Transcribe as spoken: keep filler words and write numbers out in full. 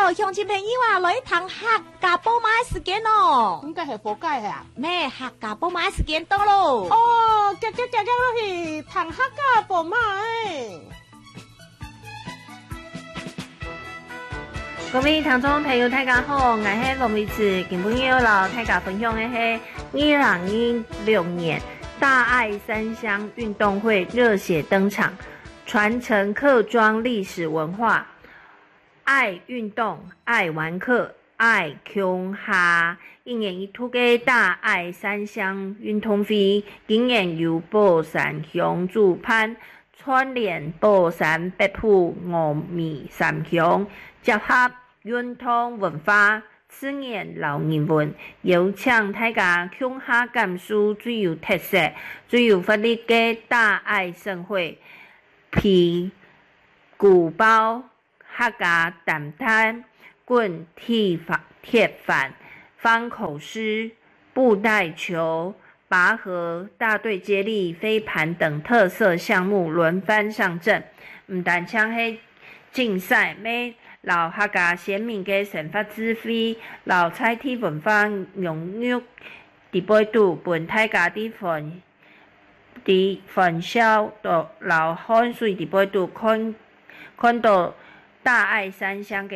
哟，乡亲朋友啊，来一堂客家宝马的时间哦。 应该系佛界呀。 咩客家宝马的时间到咯。 哦，夹夹夹夹落去，堂客家宝马诶。 各位听众朋友，大家好，我是罗美慈，今本要老大家分享的是二零一六年大爱三乡运动会热血登场，传承客庄历史文化，爱运动，爱玩客，爱乡下。一年一度的大爱三乡运动会，今年由宝山乡主办，串联宝山、北埔、峨眉三乡，结合运动文化、自然老人文，邀请大家乡下感受最有特色、最有活力的大爱盛会，皮鼓包、客家担担、滚铁饭、铁饭、方口诗、布袋球、拔河、大队接力、飞盘等特色项目轮番上阵，唔但像係竞赛，每老客家先民嘅生活智慧，老菜体文化融入伫背度，本大家啲分伫分享到老汗水伫背度看看到大爱三乡嘅。